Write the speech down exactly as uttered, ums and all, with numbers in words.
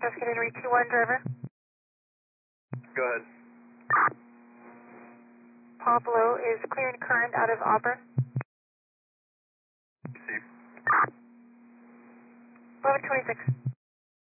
Cascade Henry two one, driver. Go ahead. Pablo is clearing current out of Auburn. Receive. eleven twenty-six.